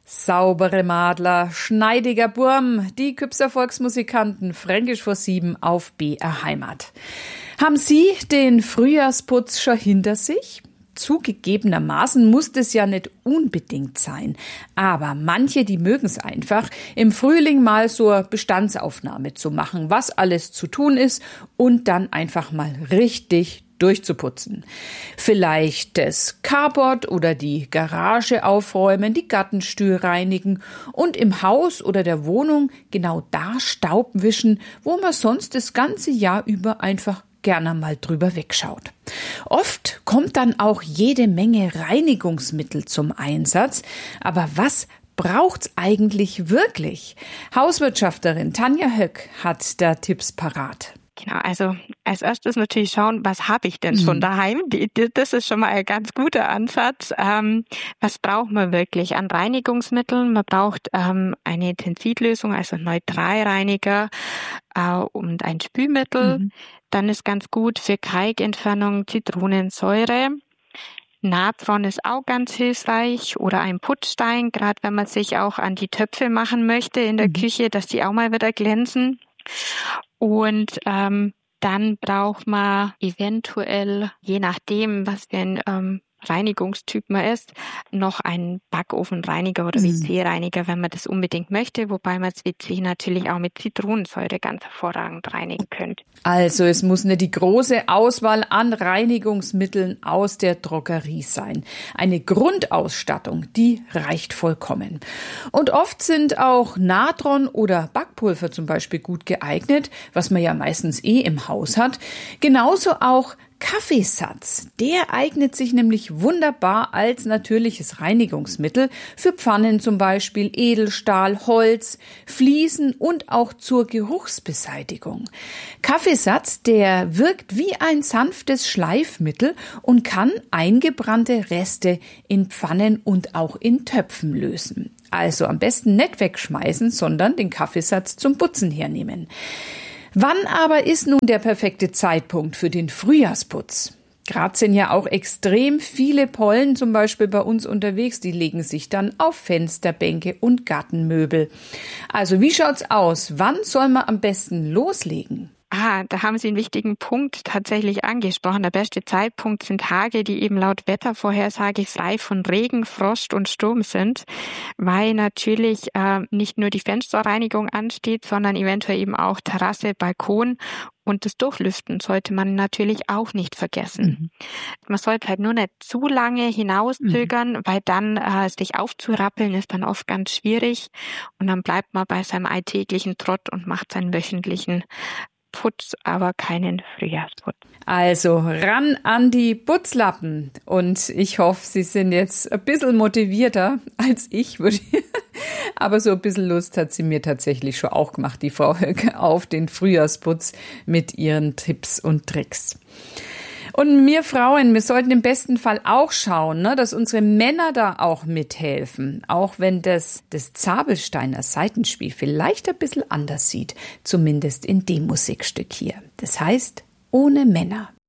Saubere Madler, schneidiger Burm, die Küpser Volksmusikanten Fränkisch vor 7 auf BR Heimat. Haben Sie den Frühjahrsputz schon hinter sich? Zugegebenermaßen muss das ja nicht unbedingt sein. Aber manche, die mögen es einfach, im Frühling mal so eine Bestandsaufnahme zu machen, was alles zu tun ist und dann einfach mal richtig durchzuputzen. Vielleicht das Carport oder die Garage aufräumen, die Gartenstühle reinigen und im Haus oder der Wohnung genau da Staub wischen, wo man sonst das ganze Jahr über einfach gerne mal drüber wegschaut. Oft kommt dann auch jede Menge Reinigungsmittel zum Einsatz. Aber was braucht's eigentlich wirklich? Hauswirtschafterin Tanja Höck hat da Tipps parat. Genau, also als erstes natürlich schauen, was habe ich denn schon daheim? Das ist schon mal ein ganz guter Ansatz. Was braucht man wirklich an Reinigungsmitteln? Man braucht eine Tensidlösung, also Neutralreiniger und ein Spülmittel. Dann ist ganz gut für Kalkentfernung Zitronensäure. Natron ist auch ganz hilfreich oder ein Putzstein, gerade wenn man sich auch an die Töpfe machen möchte in der Küche, dass die auch mal wieder glänzen. Und dann braucht man eventuell, je nachdem, was für ein Reinigungstyp man ist, noch einen Backofenreiniger oder WC-Reiniger, wenn man das unbedingt möchte, wobei man das WC natürlich auch mit Zitronensäure ganz hervorragend reinigen könnte. Also es muss nicht die große Auswahl an Reinigungsmitteln aus der Drogerie sein. Eine Grundausstattung, die reicht vollkommen. Und oft sind auch Natron oder Backpulver zum Beispiel gut geeignet, was man ja meistens im Haus hat. Genauso auch Kaffeesatz, der eignet sich nämlich wunderbar als natürliches Reinigungsmittel für Pfannen zum Beispiel, Edelstahl, Holz, Fliesen und auch zur Geruchsbeseitigung. Kaffeesatz, der wirkt wie ein sanftes Schleifmittel und kann eingebrannte Reste in Pfannen und auch in Töpfen lösen. Also am besten nicht wegschmeißen, sondern den Kaffeesatz zum Putzen hernehmen. Wann aber ist nun der perfekte Zeitpunkt für den Frühjahrsputz? Gerade sind ja auch extrem viele Pollen zum Beispiel bei uns unterwegs, die legen sich dann auf Fensterbänke und Gartenmöbel. Also wie schaut's aus? Wann soll man am besten loslegen? Da haben Sie einen wichtigen Punkt tatsächlich angesprochen. Der beste Zeitpunkt sind Tage, die eben laut Wettervorhersage frei von Regen, Frost und Sturm sind, weil natürlich nicht nur die Fensterreinigung ansteht, sondern eventuell eben auch Terrasse, Balkon. Und das Durchlüften sollte man natürlich auch nicht vergessen. Man sollte halt nur nicht zu lange hinauszögern, weil dann sich aufzurappeln ist dann oft ganz schwierig. Und dann bleibt man bei seinem alltäglichen Trott und macht seinen wöchentlichen Putz, aber keinen Frühjahrsputz. Also ran an die Putzlappen. Und ich hoffe, Sie sind jetzt ein bisschen motivierter als ich, aber so ein bisschen Lust hat sie mir tatsächlich schon auch gemacht, die Frau Höck, auf den Frühjahrsputz mit ihren Tipps und Tricks. Und wir Frauen, wir sollten im besten Fall auch schauen, dass unsere Männer da auch mithelfen. Auch wenn das Zabelsteiner Saitenspiel vielleicht ein bisschen anders sieht. Zumindest in dem Musikstück hier. Das heißt, ohne Männer.